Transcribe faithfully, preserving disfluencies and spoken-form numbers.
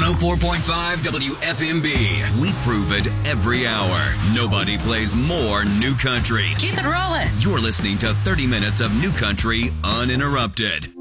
one oh four point five W F M B. We prove it every hour. Nobody plays more new country. Keep it rolling. You're listening to thirty minutes of new country uninterrupted.